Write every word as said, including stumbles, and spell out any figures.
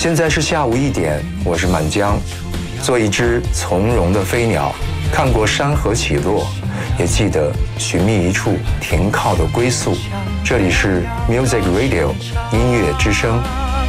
现在是下午一点，我是满江，做一只从容的飞鸟，看过山河起落，也记得寻觅一处停靠的归宿。这里是 Music Radio 音乐之声。